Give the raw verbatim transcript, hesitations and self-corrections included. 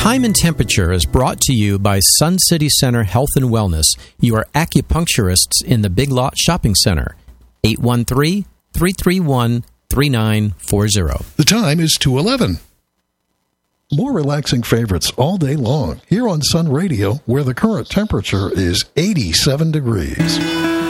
Time and Temperature is brought to you by Sun City Center Health and Wellness, your acupuncturists in the Big Lot Shopping Center. eight one three, three three one, three nine four zero. The time is two eleven. More relaxing favorites all day long here on Sun Radio, where the current temperature is eighty-seven degrees.